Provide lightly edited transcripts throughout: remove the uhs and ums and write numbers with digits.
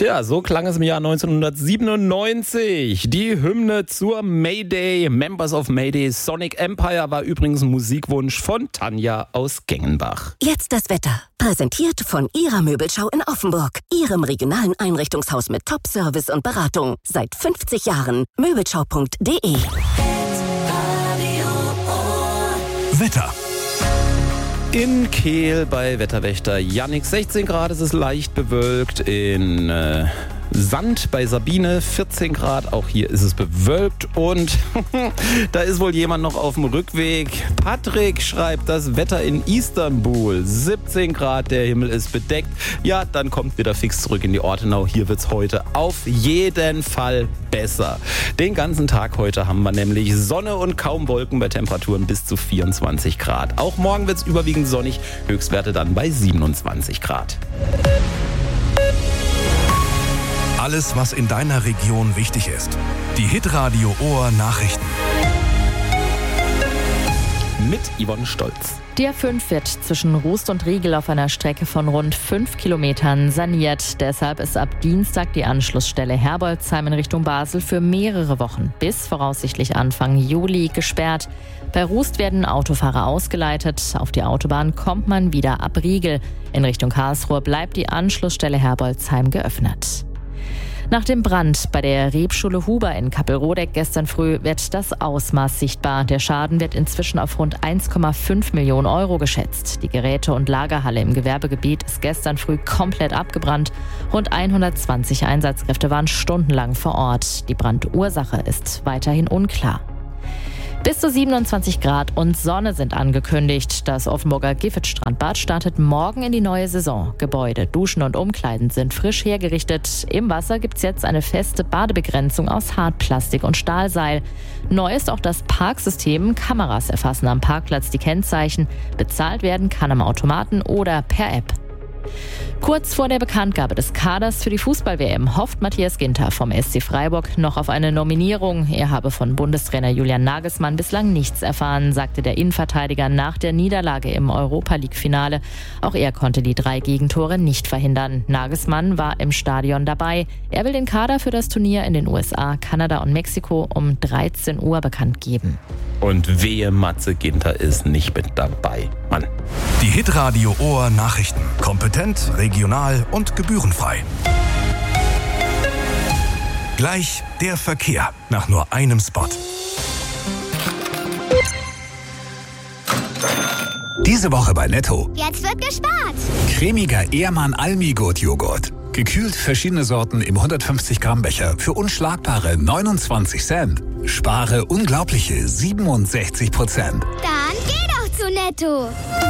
Tja, so klang es im Jahr 1997. Die Hymne zur Mayday, Members of Mayday, Sonic Empire war übrigens ein Musikwunsch von Tanja aus Gengenbach. Jetzt das Wetter. Präsentiert von Ihrer Möbelschau in Offenburg. Ihrem regionalen Einrichtungshaus mit Top-Service und Beratung. Seit 50 Jahren. Möbelschau.de. Wetter. In Kehl bei Wetterwächter Jannik 16 Grad, es ist leicht bewölkt. In Sand bei Sabine 14 Grad, auch hier ist es bewölkt. Und da ist wohl jemand noch auf dem Rückweg. Patrick schreibt, das Wetter in Istanbul 17 Grad, der Himmel ist bedeckt. Ja, dann kommt wieder fix zurück in die Ortenau. Hier wird's heute auf jeden Fall besser. Den ganzen Tag heute haben wir nämlich Sonne und kaum Wolken bei Temperaturen bis zu 24 Grad. Auch morgen wird's überwiegend sonnig, Höchstwerte dann bei 27 Grad. Alles, was in deiner Region wichtig ist. Die Hitradio Ohr Nachrichten. Mit Yvonne Stolz. Die A5 wird zwischen Rust und Riegel auf einer Strecke von rund 5 Kilometern saniert. Deshalb ist ab Dienstag die Anschlussstelle Herbolzheim in Richtung Basel für mehrere Wochen bis voraussichtlich Anfang Juli gesperrt. Bei Rust werden Autofahrer ausgeleitet. Auf die Autobahn kommt man wieder ab Riegel. In Richtung Karlsruhe bleibt die Anschlussstelle Herbolzheim geöffnet. Nach dem Brand bei der Rebschule Huber in Kappelrodeck gestern früh wird das Ausmaß sichtbar. Der Schaden wird inzwischen auf rund 1,5 Millionen Euro geschätzt. Die Geräte- und Lagerhalle im Gewerbegebiet ist gestern früh komplett abgebrannt. Rund 120 Einsatzkräfte waren stundenlang vor Ort. Die Brandursache ist weiterhin unklar. Bis zu 27 Grad und Sonne sind angekündigt. Das Offenburger Giffet-Strandbad startet morgen in die neue Saison. Gebäude, Duschen und Umkleiden sind frisch hergerichtet. Im Wasser gibt's jetzt eine feste Badebegrenzung aus Hartplastik und Stahlseil. Neu ist auch das Parksystem. Kameras erfassen am Parkplatz die Kennzeichen. Bezahlt werden kann am Automaten oder per App. Kurz vor der Bekanntgabe des Kaders für die Fußball-WM hofft Matthias Ginter vom SC Freiburg noch auf eine Nominierung. Er habe von Bundestrainer Julian Nagelsmann bislang nichts erfahren, sagte der Innenverteidiger nach der Niederlage im Europa-League-Finale. Auch er konnte die 3 Gegentore nicht verhindern. Nagelsmann war im Stadion dabei. Er will den Kader für das Turnier in den USA, Kanada und Mexiko um 13 Uhr bekannt geben. Und wehe, Matze Ginter ist nicht mit dabei. Mann. Die Hitradio Ohr Nachrichten. Kompetent, regional und gebührenfrei. Gleich der Verkehr nach nur einem Spot. Diese Woche bei Netto. Jetzt wird gespart. Cremiger Ehrmann Almigurt-Joghurt. Gekühlt verschiedene Sorten im 150 Gramm Becher für unschlagbare 29 Cent. Spare unglaubliche 67%. Dann geh doch zu Netto.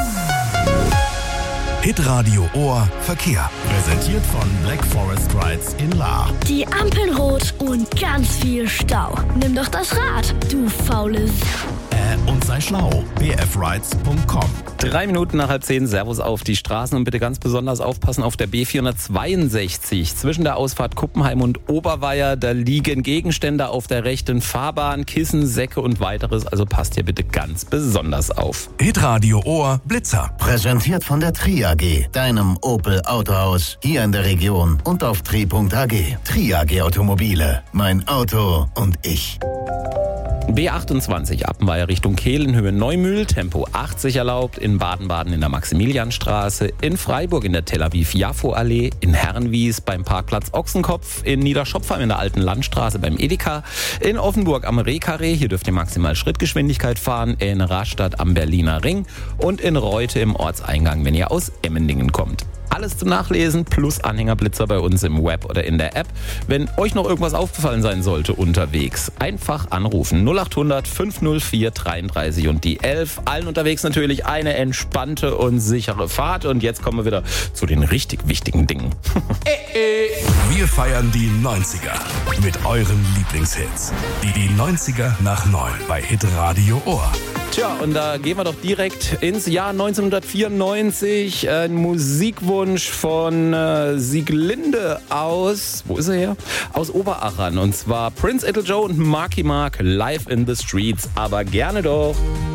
Hitradio Ohr Verkehr. Präsentiert von Black Forest Rides in Lahr. Die Ampeln rot und ganz viel Stau. Nimm doch das Rad, du faule Und sei schlau. bfrides.com. 3 Minuten nach 9:30, Servus auf die Straßen und bitte ganz besonders aufpassen auf der B462. Zwischen der Ausfahrt Kuppenheim und Oberweier, da liegen Gegenstände auf der rechten Fahrbahn, Kissen, Säcke und weiteres, also passt hier bitte ganz besonders auf. Hitradio Ohr Blitzer. Präsentiert von der Tri AG, deinem Opel Autohaus, hier in der Region und auf tri.ag. Tri AG Automobile, mein Auto und ich. B28 Appenweier Richtung Kehl in Höhe Neumühl, Tempo 80 erlaubt, in Baden-Baden in der Maximilianstraße, in Freiburg in der Tel Aviv-Jafo-Allee, in Herrenwies beim Parkplatz Ochsenkopf, in Niederschopfheim in der Alten Landstraße beim Edeka, in Offenburg am Rehkarree, hier dürft ihr maximal Schrittgeschwindigkeit fahren, in Rastatt am Berliner Ring und in Reute im Ortseingang, wenn ihr aus Emmendingen kommt. Alles zum Nachlesen plus Anhängerblitzer bei uns im Web oder in der App. Wenn euch noch irgendwas aufgefallen sein sollte unterwegs, einfach anrufen 0800 504 33 und die 11. Allen unterwegs natürlich eine entspannte und sichere Fahrt. Und jetzt kommen wir wieder zu den richtig wichtigen Dingen. Wir feiern die 90er mit euren Lieblingshits. Die 90er nach 9 bei Hitradio Ohr. Tja, und da gehen wir doch direkt ins Jahr 1994. Ein Musikwunsch von Sieglinde aus, wo ist er her? Aus Oberachern. Und zwar Prince Idle Joe und Marky Mark, Live in the Streets. Aber gerne doch.